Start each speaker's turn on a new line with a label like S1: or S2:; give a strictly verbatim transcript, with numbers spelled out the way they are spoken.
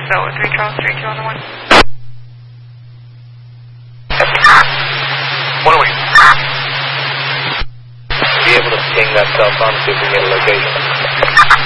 S1: is Delta three Charles three two on the one.
S2: What are we? Be able to ping that cell phone, see if we can get a location.